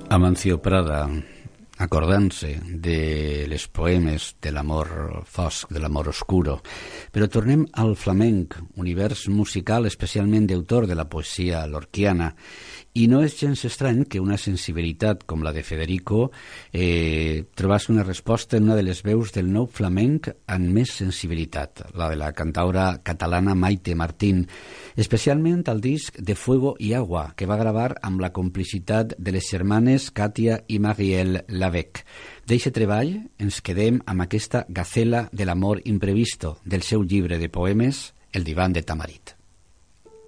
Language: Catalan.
Amancio Prada, acordant-se de les poemes de l'amor fosc, de l'amor oscuro. Però tornem al flamenc, univers musical especialment d'autor de la poesia lorquiana, i no és gens estrany que una sensibilitat com la de Federico trobés una resposta en una de les veus del nou flamenc amb més sensibilitat, la de la cantaora catalana Maite Martín, especialment al disc de Fuego y Agua, que va gravar amb la complicitat de les germanes Katia i Marielle Lavec. D'eixe treball ens quedem amb aquesta gacela de l'amor imprevisto del seu llibre de poemes El divan de Tamarit.